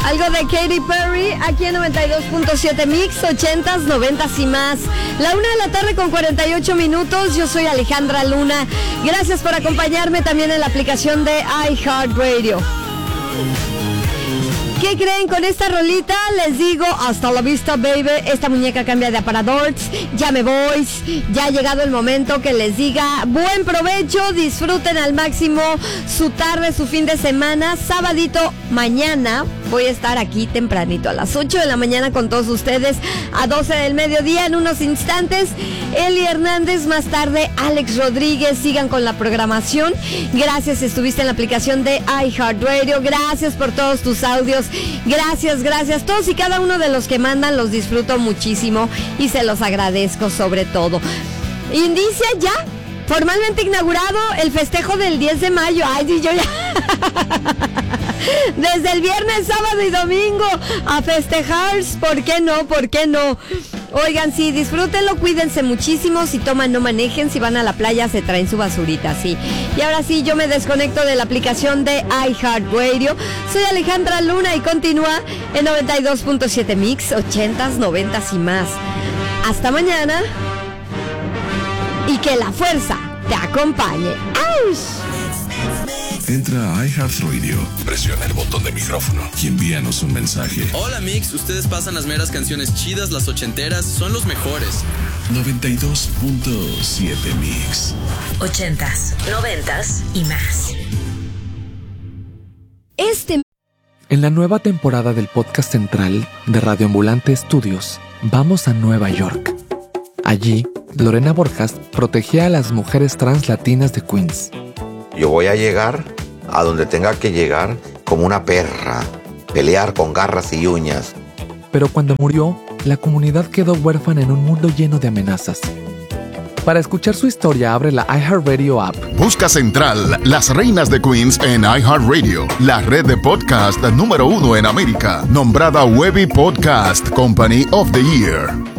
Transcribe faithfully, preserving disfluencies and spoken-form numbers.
Algo de Katy Perry, aquí en noventa y dos punto siete Mix, ochentas, noventas y más. La una de la tarde con cuarenta y ocho minutos. Yo soy Alejandra Luna. Gracias por acompañarme también en la aplicación de iHeartRadio. ¿Qué creen? Con esta rolita les digo hasta la vista, baby. Esta muñeca cambia de aparadores. Ya me voy. Ya ha llegado el momento que les diga buen provecho. Disfruten al máximo su tarde, su fin de semana. Sabadito, mañana voy a estar aquí tempranito a las ocho de la mañana con todos ustedes. A doce del mediodía en unos instantes. Eli Hernández, más tarde Alex Rodríguez. Sigan con la programación. Gracias, estuviste en la aplicación de iHeartRadio. Gracias por todos tus audios. Gracias, gracias. Todos y cada uno de los que mandan los disfruto muchísimo y se los agradezco sobre todo. Inicia ya, formalmente inaugurado, el festejo del diez de mayo. Ay, sí, yo ya... Desde el viernes, sábado y domingo a festejar. ¿Por qué no? ¿Por qué no? Oigan, sí, disfrútenlo, cuídense muchísimo. Si toman, no manejen. Si van a la playa, se traen su basurita, sí. Y ahora sí, yo me desconecto de la aplicación de iHeartRadio. Soy Alejandra Luna y continúa en noventa y dos punto siete Mix, ochentas, noventas y más. Hasta mañana. Y que la fuerza te acompañe. ¡Auch! Entra a iHeartRadio, presiona el botón de micrófono y envíanos un mensaje. Hola Mix, ustedes pasan las meras canciones chidas, las ochenteras, son los mejores. noventa y dos punto siete Mix. Ochentas, noventas y más. Este... En la nueva temporada del podcast central de Radio Ambulante Estudios, vamos a Nueva York. Allí, Lorena Borjas protegía a las mujeres trans latinas de Queens. Yo voy a llegar a donde tenga que llegar como una perra, pelear con garras y uñas. Pero cuando murió, la comunidad quedó huérfana en un mundo lleno de amenazas. Para escuchar su historia, abre la iHeartRadio app. Busca Central, Las Reinas de Queens en iHeartRadio, la red de podcast número uno en América, nombrada Webby Podcast Company of the Year.